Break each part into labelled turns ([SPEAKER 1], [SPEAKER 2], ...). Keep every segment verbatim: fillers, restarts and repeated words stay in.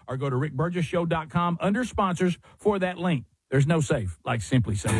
[SPEAKER 1] or go to rick burgess show dot com under sponsors for that link. There's no safe like Simply Safe.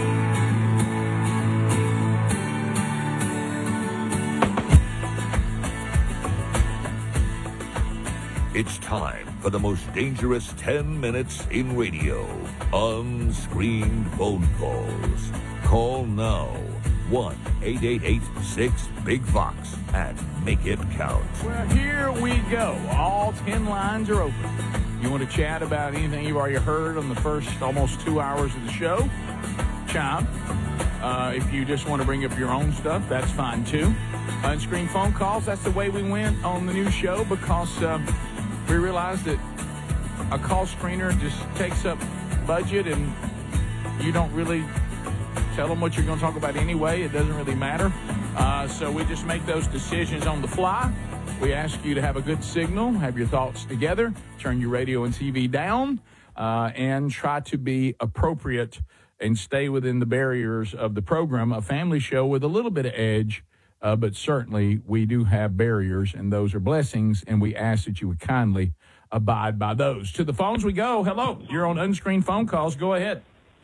[SPEAKER 2] It's time for the most dangerous ten minutes in radio. Unscreened phone calls. Call now. one eight eight eight six big fox and make it count.
[SPEAKER 1] Well, here we go. All ten lines are open. You want to chat about anything you've already heard on the first almost two hours of the show? Chime. Uh, if you just want to bring up your own stuff, that's fine too. Unscreened phone calls, that's the way we went on the new show because uh, we realized that a call screener just takes up budget and you don't really tell them what you're going to talk about anyway. It doesn't really matter. Uh, so we just make those decisions on the fly. We ask you to have a good signal, have your thoughts together, turn your radio and T V down, uh, and try to be appropriate and stay within the barriers of the program. A family show with a little bit of edge, uh, but certainly we do have barriers, and those are blessings, and we ask that you would kindly abide by those. To the phones we go. Hello. You're on Unscreened Phone Calls. Go ahead.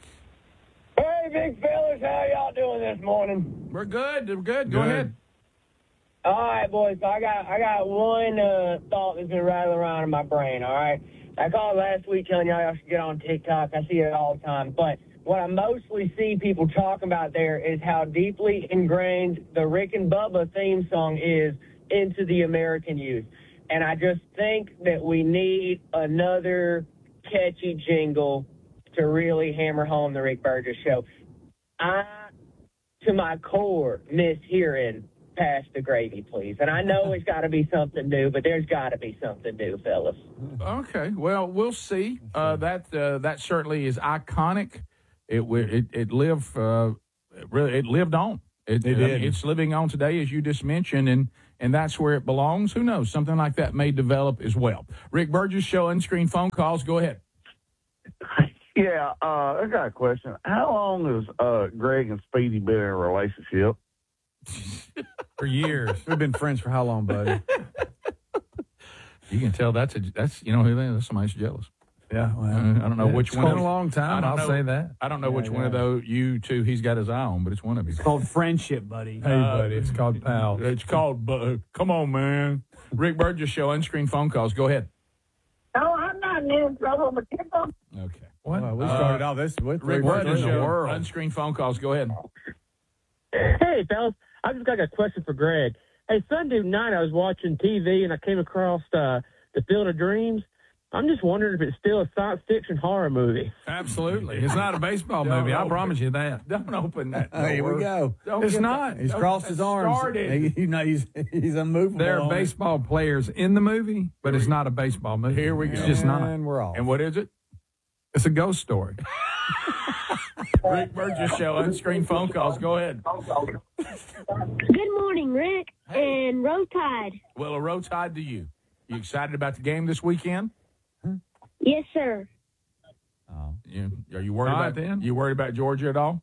[SPEAKER 3] Hey, big fellas, how y'all doing this morning?
[SPEAKER 1] We're good. We're good. Go
[SPEAKER 4] Good.
[SPEAKER 1] ahead.
[SPEAKER 3] All right, boys. So I got I got one uh, thought that's been rattling around in my brain. All right, I called last week telling y'all y'all should get on TikTok. I see it all the time, but what I mostly see people talking about there is how deeply ingrained the Rick and Bubba theme song is into the American youth, and I just think that we need another catchy jingle to really hammer home the Rick Burgess Show. I, to my core, miss hearing Pass the Gravy, please. And I know it's got to be something new, but there's got to be something new, fellas.
[SPEAKER 1] Okay. Well, we'll see. Uh, that uh, that certainly is iconic. It wi- it it lived uh, it really it lived on. It,
[SPEAKER 4] It
[SPEAKER 1] I mean,
[SPEAKER 4] did.
[SPEAKER 1] it's living on today, as you just mentioned, and and that's where it belongs. Who knows? Something like that may develop as well. Rick Burgess Show, Unscreened Phone Calls. Go ahead.
[SPEAKER 5] Yeah, uh, I got a question. How long has uh, Greg and Speedy been in a relationship?
[SPEAKER 4] For years. We've been friends for how long, buddy?
[SPEAKER 1] You can tell that's a that's you know who that is. That's somebody's jealous.
[SPEAKER 4] Yeah. Well,
[SPEAKER 1] Uh, I don't know
[SPEAKER 4] yeah,
[SPEAKER 1] which
[SPEAKER 4] it's
[SPEAKER 1] one.
[SPEAKER 4] been
[SPEAKER 1] of-
[SPEAKER 4] a long
[SPEAKER 1] I
[SPEAKER 4] time.
[SPEAKER 1] don't
[SPEAKER 4] I'll
[SPEAKER 1] know.
[SPEAKER 4] say that.
[SPEAKER 1] I don't know
[SPEAKER 4] Yeah,
[SPEAKER 1] which one
[SPEAKER 4] yeah.
[SPEAKER 1] of those you two he's got his eye on, but it's one of you.
[SPEAKER 6] It's called friendship, buddy.
[SPEAKER 4] Hey, buddy. It's called pal.
[SPEAKER 1] It's called. bu- Come on, man. Rick Burgess Show, Unscreened Phone Calls. Go ahead.
[SPEAKER 3] No, I'm not in trouble, but keep on.
[SPEAKER 1] Okay.
[SPEAKER 4] What? Well, we
[SPEAKER 1] Uh,
[SPEAKER 4] started all this with
[SPEAKER 1] Rick
[SPEAKER 4] what in
[SPEAKER 1] Burgess
[SPEAKER 4] the
[SPEAKER 1] Show,
[SPEAKER 4] world?
[SPEAKER 1] Unscreened Phone Calls. Go ahead.
[SPEAKER 7] Hey, fellas. I just got a question for Greg. Hey, Sunday night I was watching T V and I came across uh, The Field of Dreams. I'm just wondering if it's still a science fiction horror movie.
[SPEAKER 4] Absolutely. It's not a baseball
[SPEAKER 1] Don't
[SPEAKER 4] movie. I
[SPEAKER 1] open-
[SPEAKER 4] promise you that.
[SPEAKER 1] Don't open that door.
[SPEAKER 4] Hey, here we go.
[SPEAKER 1] Don't
[SPEAKER 4] It's
[SPEAKER 1] get
[SPEAKER 4] not.
[SPEAKER 1] that-
[SPEAKER 4] He's
[SPEAKER 1] don't
[SPEAKER 4] crossed
[SPEAKER 1] get
[SPEAKER 4] his
[SPEAKER 1] that
[SPEAKER 4] arms.
[SPEAKER 1] started.
[SPEAKER 4] He, you know, he's he's unmovable. There are on it. baseball players in the movie, but it's not a baseball movie.
[SPEAKER 1] Here we go.
[SPEAKER 4] It's just not.
[SPEAKER 6] And we're off.
[SPEAKER 1] And what is it?
[SPEAKER 4] It's a ghost story.
[SPEAKER 1] Rick Burgess Show, Unscreened Phone Calls. Go ahead.
[SPEAKER 8] Good morning, Rick and Roll Tide.
[SPEAKER 1] Well, a road tide to you. You excited about the game this weekend?
[SPEAKER 8] Yes, sir.
[SPEAKER 6] Oh.
[SPEAKER 1] You, are you worried
[SPEAKER 4] All right,
[SPEAKER 1] about
[SPEAKER 4] then.
[SPEAKER 1] You worried about Georgia at all?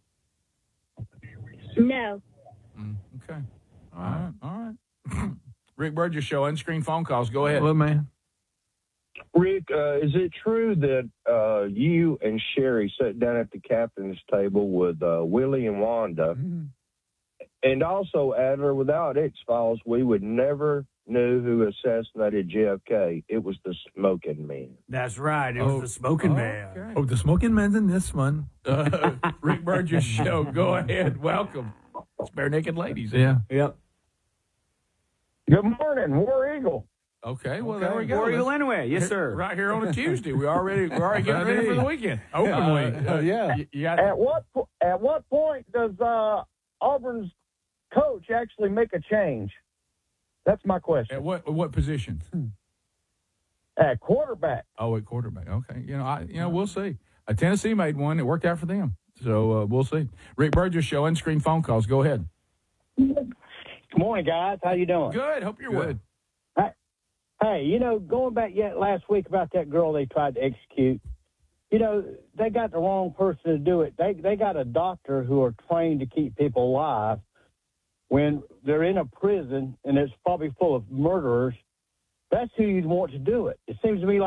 [SPEAKER 8] No.
[SPEAKER 1] Mm, okay. All right. All right. Rick Burgess Show, Unscreened Phone Calls. Go ahead.
[SPEAKER 4] Hello, man.
[SPEAKER 5] Rick, uh, is it true that uh, you and Sherry sat down at the captain's table with uh, Willie and Wanda?
[SPEAKER 4] Mm-hmm.
[SPEAKER 5] And also, Adler, without X-Files, we would never know who assassinated J F K. It was the Smoking Man.
[SPEAKER 6] That's right. It
[SPEAKER 4] Oh.
[SPEAKER 6] was the smoking
[SPEAKER 1] Oh,
[SPEAKER 6] man.
[SPEAKER 1] okay.
[SPEAKER 4] Oh, the smoking man's in this one.
[SPEAKER 1] Uh, Rick Burgess Show. Go ahead. Welcome. It's Bare Naked Ladies.
[SPEAKER 4] Yeah.
[SPEAKER 6] Yep.
[SPEAKER 5] Good morning, War Eagle.
[SPEAKER 1] Okay. Well,
[SPEAKER 6] Okay.
[SPEAKER 1] there we go.
[SPEAKER 6] War Eagle
[SPEAKER 1] Let's-
[SPEAKER 6] anyway. Yes, sir.
[SPEAKER 1] Right here on a Tuesday. We already we're already getting ready for the weekend. Open
[SPEAKER 4] Uh,
[SPEAKER 1] week.
[SPEAKER 4] uh, yeah.
[SPEAKER 1] You, you got
[SPEAKER 5] At what po- at what point does uh, Auburn's coach actually make a change? That's my question.
[SPEAKER 1] at what what position?
[SPEAKER 5] At quarterback.
[SPEAKER 1] Oh, at quarterback. Okay. You know, I you know we'll see. Uh, Tennessee made one. It worked out for them. So uh, we'll see. Rick Burgess Show, Unscreened Phone Calls. Go ahead.
[SPEAKER 3] Good morning, guys. How you doing?
[SPEAKER 1] Good. Hope you're
[SPEAKER 4] Good.
[SPEAKER 1] well.
[SPEAKER 3] Hey, you know, going back yet last week about that girl they tried to execute, you know, they got the wrong person to do it. They they got a doctor who are trained to keep people alive. When they're in a prison and it's probably full of murderers, that's who you'd want to do it. It seems to me like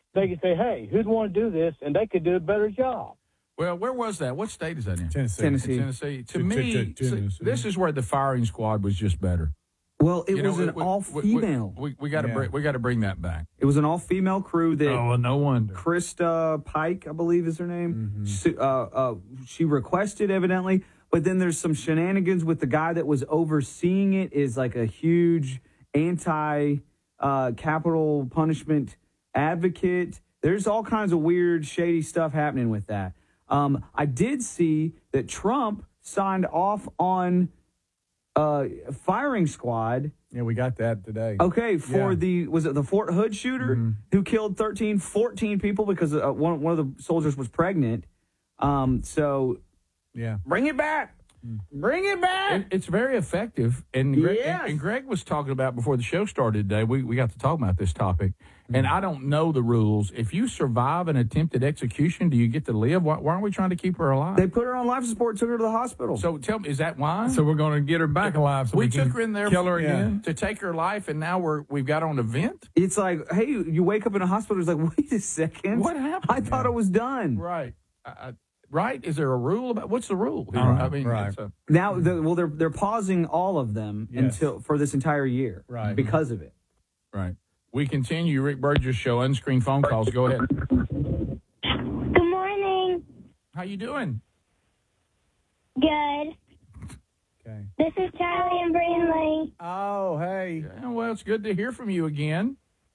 [SPEAKER 9] they could say, hey, who'd want to do this? And they could do a better job.
[SPEAKER 1] Well, where was that? What state is that in?
[SPEAKER 4] Tennessee.
[SPEAKER 10] Tennessee.
[SPEAKER 1] Tennessee. To me, see, this is where the firing squad was just better.
[SPEAKER 10] Well, it
[SPEAKER 1] You
[SPEAKER 10] was
[SPEAKER 1] know,
[SPEAKER 10] an
[SPEAKER 1] we-
[SPEAKER 10] all-female.
[SPEAKER 1] We, we, we got to
[SPEAKER 4] Yeah.
[SPEAKER 1] bring we got to bring that back.
[SPEAKER 10] It was an all-female crew that
[SPEAKER 4] Oh, well, no wonder.
[SPEAKER 10] Krista Pike, I believe is her name.
[SPEAKER 4] Mm-hmm.
[SPEAKER 10] She, uh, uh, she requested, evidently, but then there's some shenanigans with the guy that was overseeing it is like a huge anti-capital punishment advocate. There's all kinds of weird, shady stuff happening with that. Um, I did see that Trump signed off on uh, firing squad.
[SPEAKER 4] Yeah, we got that today.
[SPEAKER 10] Okay, for
[SPEAKER 4] Yeah.
[SPEAKER 10] the, was it the Fort Hood shooter
[SPEAKER 4] Mhm.
[SPEAKER 10] who killed thirteen, fourteen people because uh, one, one of the soldiers was pregnant. Um, so
[SPEAKER 4] Yeah.
[SPEAKER 10] bring it back. Bring it back.
[SPEAKER 1] It, it's very effective. And Greg,
[SPEAKER 10] Yes.
[SPEAKER 1] and, and Greg was talking about before the show started today. We we got to talk about this topic, and I don't know the rules. If you survive an attempted execution, do you get to live? Why, why aren't we trying to keep her alive?
[SPEAKER 10] They put her on life support, took her to the hospital.
[SPEAKER 1] so tell me, is that why?
[SPEAKER 4] So we're going to get her back alive. So
[SPEAKER 1] we,
[SPEAKER 4] we, can
[SPEAKER 1] took her in there
[SPEAKER 4] kill her
[SPEAKER 1] yeah,
[SPEAKER 4] again.
[SPEAKER 1] to take her life, and now we're we've got on a vent.
[SPEAKER 10] It's like, hey, you wake up in a hospital. It's like, wait a second.
[SPEAKER 1] What happened?
[SPEAKER 10] I thought it was done.
[SPEAKER 1] Right, I, I, right. Is there a rule about what's the rule? here?
[SPEAKER 4] Right,
[SPEAKER 1] I mean,
[SPEAKER 4] right.
[SPEAKER 1] it's a-
[SPEAKER 10] Now, the, well, they're they're pausing all of them
[SPEAKER 4] Yes.
[SPEAKER 10] until for this entire year,
[SPEAKER 4] Right.
[SPEAKER 10] Because of it.
[SPEAKER 1] right. We continue. Rick Burgess Show. Unscreened phone calls. Go ahead.
[SPEAKER 8] Good morning.
[SPEAKER 1] How you doing?
[SPEAKER 8] Good.
[SPEAKER 4] Okay.
[SPEAKER 8] This is Charlie and Brindley.
[SPEAKER 4] Oh, hey.
[SPEAKER 1] Yeah, well, it's good to hear from you again.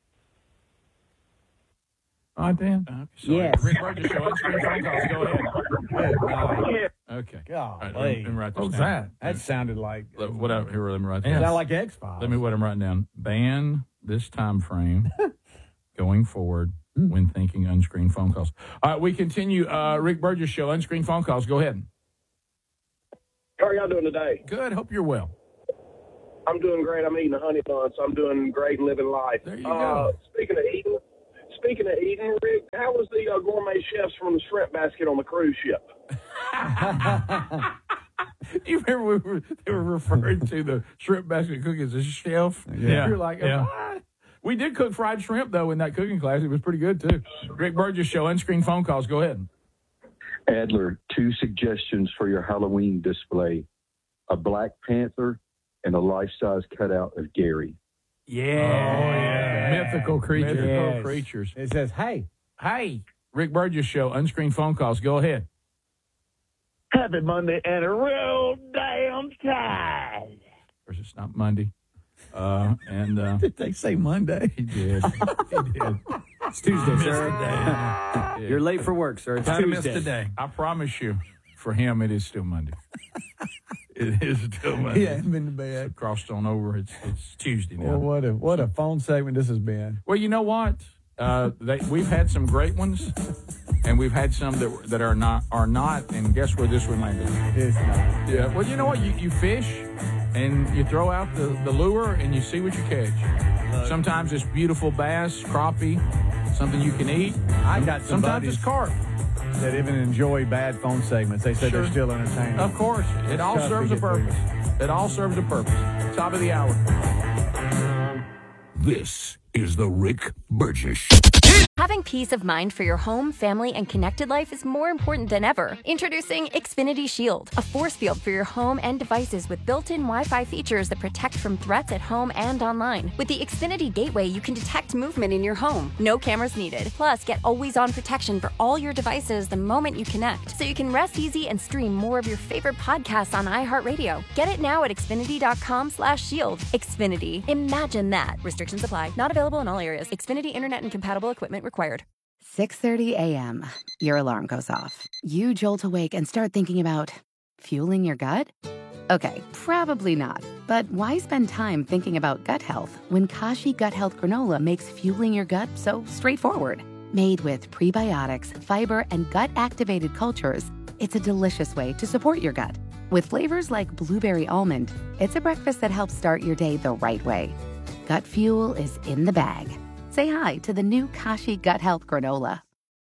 [SPEAKER 1] All right, Dan. Okay, sorry.
[SPEAKER 10] Yes.
[SPEAKER 1] Rick Burgess Show. Unscreened phone calls. Go ahead. Okay. All right, let me- let me write this
[SPEAKER 4] What was
[SPEAKER 1] down.
[SPEAKER 4] that? That sounded like.
[SPEAKER 1] Look, whatever. Here, let me write this
[SPEAKER 4] Sounded
[SPEAKER 1] down.
[SPEAKER 4] like X Files.
[SPEAKER 1] Let me what I'm writing down. Ban this time frame going forward when thinking unscreened phone calls. All right, we continue. Uh, Rick Burgess Show. Unscreened phone calls. Go ahead.
[SPEAKER 5] How are y'all doing today?
[SPEAKER 1] Good. Hope you're well.
[SPEAKER 5] I'm doing great. I'm eating a honey bun, so I'm doing great and living life.
[SPEAKER 1] There you
[SPEAKER 5] uh,
[SPEAKER 1] go.
[SPEAKER 5] Speaking of eating, speaking of eating, Rick, how was the uh, gourmet chefs from the shrimp basket on the cruise ship?
[SPEAKER 1] You remember we were, they were referring to the shrimp basket cook as a chef?
[SPEAKER 4] Yeah.
[SPEAKER 1] You're like,
[SPEAKER 4] Yeah.
[SPEAKER 1] what? We did cook fried shrimp, though, in that cooking class. It was pretty good, too. Rick Burgess Show. Unscreened phone calls. Go ahead.
[SPEAKER 5] Adler, two suggestions for your Halloween display: a Black Panther and a life-size cutout of Gary.
[SPEAKER 4] Yeah. Oh, yeah.
[SPEAKER 1] Mythical creatures. Mythical
[SPEAKER 4] Yes.
[SPEAKER 1] creatures.
[SPEAKER 4] It says, hey.
[SPEAKER 1] Hey, Rick Burgess Show. Unscreened phone calls. Go ahead.
[SPEAKER 9] Happy Monday and a real damn time.
[SPEAKER 1] Of course, it's not Monday. Uh, and uh,
[SPEAKER 4] Did they say Monday?
[SPEAKER 1] he did. He did.
[SPEAKER 10] It's Tuesday, sir. You're late for work, sir. It's
[SPEAKER 4] Kind of missed
[SPEAKER 10] Tuesday.
[SPEAKER 4] today.
[SPEAKER 1] I promise you, for him, it is still Monday. It is still Monday.
[SPEAKER 4] He hasn't been to bed.
[SPEAKER 1] Crossed on over. It's it's Tuesday now.
[SPEAKER 4] Well, what a what a phone segment this has been.
[SPEAKER 1] Well, you know what? Uh, they, we've had some great ones, and we've had some that that are not are not. And guess where this one landed?
[SPEAKER 4] It's not.
[SPEAKER 1] Yeah. Well, you know what? You, you fish, and you throw out the, the lure, and you see what you catch. Sometimes it's beautiful bass, crappie, something you can eat.
[SPEAKER 4] I got some
[SPEAKER 1] Sometimes
[SPEAKER 4] buddies
[SPEAKER 1] it's carp.
[SPEAKER 4] that even enjoy bad phone segments. They said
[SPEAKER 1] Sure.
[SPEAKER 4] they're still entertaining.
[SPEAKER 1] Of course, it
[SPEAKER 4] It's
[SPEAKER 1] all
[SPEAKER 4] tough to
[SPEAKER 1] serves a
[SPEAKER 4] get through.
[SPEAKER 1] purpose. It all serves a purpose. Top of the hour.
[SPEAKER 2] This is the Rick Burgess
[SPEAKER 11] Having peace of mind for your home, family, and connected life is more important than ever. Introducing Xfinity Shield, a force field for your home and devices with built-in Wi-Fi features that protect from threats at home and online. With the Xfinity Gateway, you can detect movement in your home. No cameras needed. Plus, get always-on protection for all your devices the moment you connect, so you can rest easy and stream more of your favorite podcasts on iHeartRadio. Get it now at Xfinity.com slash shield. Xfinity. Imagine that. Restrictions apply. Not available in all areas. Xfinity Internet and compatible equipment required.
[SPEAKER 12] six thirty a.m. Your alarm goes off. You jolt awake and start thinking about fueling your gut? Okay, probably not. But why spend time thinking about gut health when Kashi Gut Health Granola makes fueling your gut so straightforward? Made with prebiotics, fiber, and gut-activated cultures, it's a delicious way to support your gut. With flavors like blueberry almond, it's a breakfast that helps start your day the right way. Gut fuel is in the bag. Say hi to the new Kashi Gut Health Granola.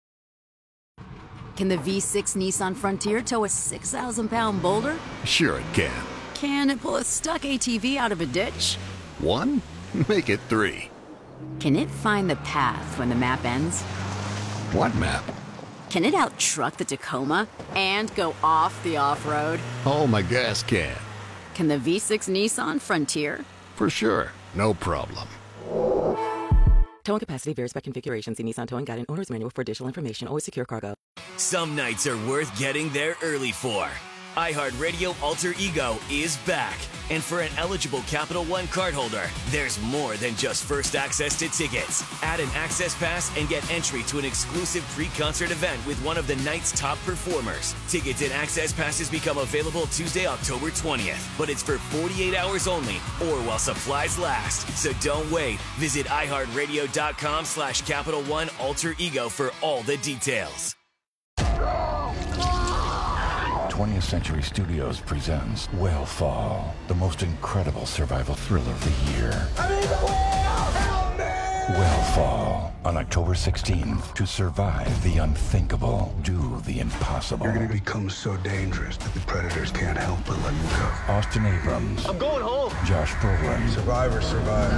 [SPEAKER 13] Can the V six Nissan Frontier tow a six thousand pound boulder?
[SPEAKER 14] Sure it can.
[SPEAKER 13] Can it pull a stuck A T V out of a ditch?
[SPEAKER 14] One? Make it three.
[SPEAKER 13] Can it find the path when the map ends?
[SPEAKER 14] What map?
[SPEAKER 13] Can it outtruck the Tacoma and go off the off-road?
[SPEAKER 14] Oh, my gas can.
[SPEAKER 13] Can the V six Nissan Frontier?
[SPEAKER 14] For sure. No problem.
[SPEAKER 15] Towing capacity varies by configuration. See Nissan Towing Guide and Owner's Manual for additional information. Always secure cargo.
[SPEAKER 16] Some nights are worth getting there early for. iHeartRadio Alter Ego is back. And for an eligible Capital One cardholder, there's more than just first access to tickets. Add an access pass and get entry to an exclusive pre-concert event with one of the night's top performers. Tickets and access passes become available Tuesday, October twentieth. But it's for forty-eight hours only or while supplies last. So don't wait. Visit iHeartRadio.com slash Capital One Alter Ego for all the details.
[SPEAKER 17] twentieth Century Studios presents Whale the most incredible survival thriller of the year. I need the whale! Help me! Whale on October sixteenth. To survive the unthinkable, do the impossible.
[SPEAKER 18] You're going to become so dangerous that the predators can't help but let you go.
[SPEAKER 17] Austin Abrams.
[SPEAKER 18] I'm going home.
[SPEAKER 17] Josh Brolin.
[SPEAKER 18] Survivor, survivor.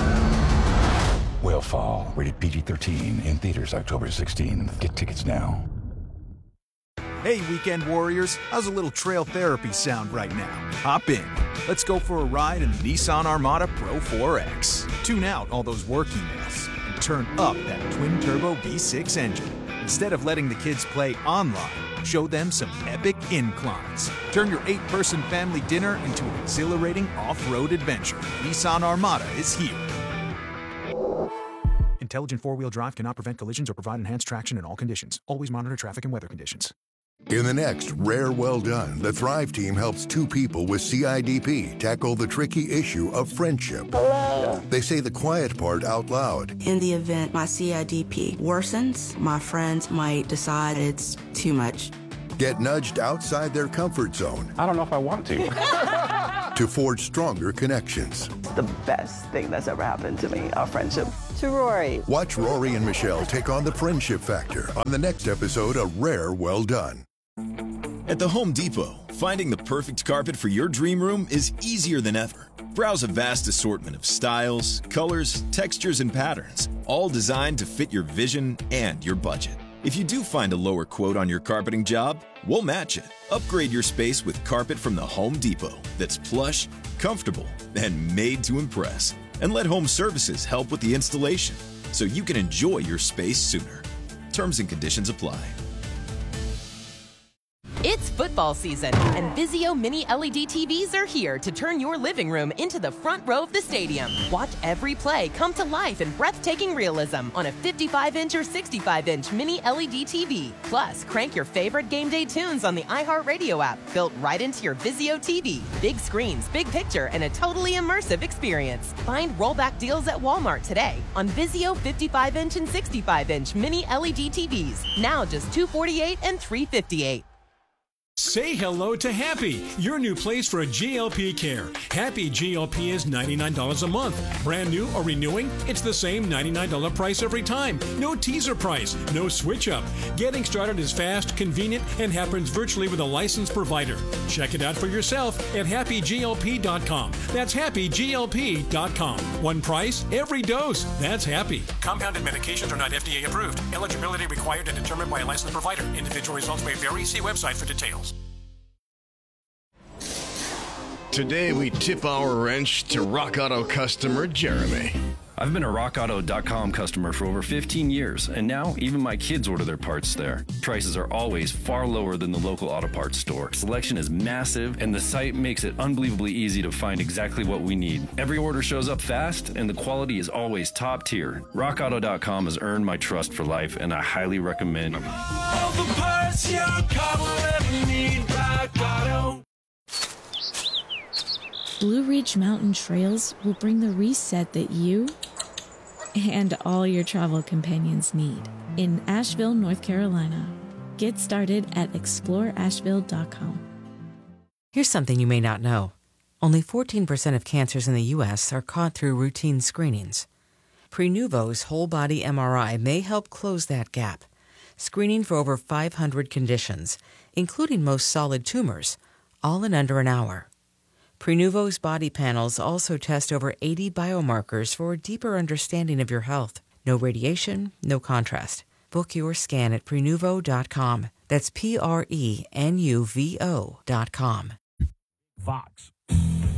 [SPEAKER 17] Whale rated P G thirteen in theaters October sixteenth. Get tickets now.
[SPEAKER 19] Hey, weekend warriors, how's a little trail therapy sound right now? Hop in. Let's go for a ride in the Nissan Armada Pro four X. Tune out all those work emails and turn up that twin-turbo V six engine. Instead of letting the kids play online, show them some epic inclines. Turn your eight-person family dinner into an exhilarating off-road adventure. Nissan Armada is here. Intelligent four-wheel drive cannot prevent collisions or provide enhanced traction in all conditions. Always monitor traffic and weather conditions.
[SPEAKER 20] In the next Rare Well Done, the Thrive team helps two people with C I D P tackle the tricky issue of friendship. Hello. They say the quiet part out loud.
[SPEAKER 21] In the event my C I D P worsens, my friends might decide it's too much.
[SPEAKER 20] Get nudged outside their comfort zone.
[SPEAKER 22] I don't know if I want to.
[SPEAKER 20] To forge stronger connections.
[SPEAKER 23] It's the best thing that's ever happened to me, our friendship. To Rory.
[SPEAKER 20] Watch Rory and Michelle take on the friendship factor on the next episode of Rare Well Done.
[SPEAKER 24] At the Home Depot, finding the perfect carpet for your dream room is easier than ever. Browse a vast assortment of styles, colors, textures, and patterns, all designed to fit your vision and your budget. If you do find a lower quote on your carpeting job, we'll match it. Upgrade your space with carpet from the Home Depot that's plush, comfortable, and made to impress. And let Home Services help with the installation so you can enjoy your space sooner. Terms and conditions apply.
[SPEAKER 25] It's football season, and Vizio Mini L E D T Vs are here to turn your living room into the front row of the stadium. Watch every play come to life in breathtaking realism on a fifty-five inch or sixty-five inch Mini L E D T V. Plus, crank your favorite game day tunes on the iHeartRadio app, built right into your Vizio T V. Big screens, big picture, and a totally immersive experience. Find rollback deals at Walmart today on Vizio fifty-five inch and sixty-five inch Mini L E D T Vs. Now just two hundred forty-eight dollars and three hundred fifty-eight dollars.
[SPEAKER 26] Say hello to Happy, your new place for G L P care. Happy G L P is ninety-nine dollars a month. Brand new or renewing, it's the same ninety-nine dollars price every time. No teaser price, no switch up. Getting started is fast, convenient, and happens virtually with a licensed provider. Check it out for yourself at happy G L P dot com. That's happy G L P dot com. One price, every dose. That's Happy. Compounded medications are not F D A approved. Eligibility required and determined by a licensed provider. Individual results may vary. See website for details.
[SPEAKER 27] Today we tip our wrench to Rock Auto customer Jeremy.
[SPEAKER 28] I've been a rock auto dot com customer for over fifteen years, and now even my kids order their parts there. Prices are always far lower than the local auto parts store. Selection is massive, and the site makes it unbelievably easy to find exactly what we need. Every order shows up fast, and the quality is always top tier. rock auto dot com has earned my trust for life, and I highly recommend it.
[SPEAKER 29] All the parts your car will ever need, Rock Auto.
[SPEAKER 30] Blue Ridge Mountain Trails will bring the reset that you and all your travel companions need in Asheville, North Carolina. Get started at explore asheville dot com.
[SPEAKER 31] Here's something you may not know. Only fourteen percent of cancers in the U S are caught through routine screenings. Prenuvo's whole-body M R I may help close that gap, screening for over five hundred conditions, including most solid tumors, all in under an hour. Prenuvo's body panels also test over eighty biomarkers for a deeper understanding of your health. No radiation, no contrast. Book your scan at Prenuvo dot com. That's P R E N U V O dot com.
[SPEAKER 1] Fox,